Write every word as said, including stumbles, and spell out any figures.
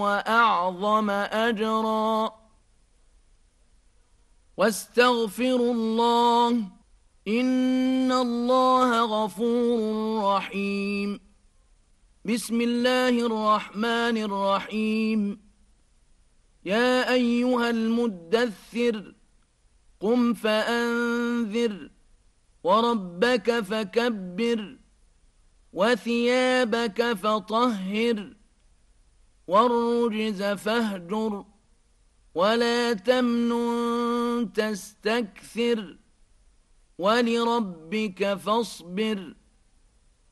وأعظم أجرا. واستغفروا الله إن الله غفور رحيم. بسم الله الرحمن الرحيم. يا أيها المدثر قم فأنذر وربك فكبر وثيابك فطهر والرجز فاهجر ولا تمنن تستكثر ولربك فاصبر